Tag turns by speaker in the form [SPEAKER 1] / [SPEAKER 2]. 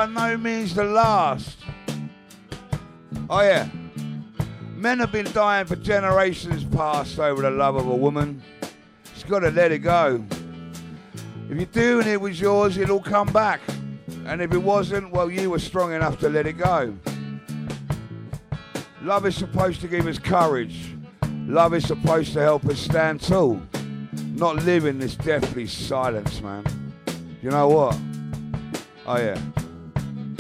[SPEAKER 1] by no means the last. Oh yeah. Men have been dying for generations past over the love of a woman. Just got to let it go. If you're doing it was yours, it'll come back. And if it wasn't, well, you were strong enough to let it go. Love is supposed to give us courage. Love is supposed to help us stand tall. Not live in this deathly silence, man. You know what? Oh, yeah.